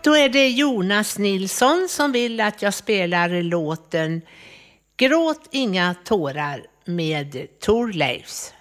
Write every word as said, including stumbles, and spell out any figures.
Då är det Jonas Nilsson som vill att jag spelar låten Gråt inga tårar med Thorleifs.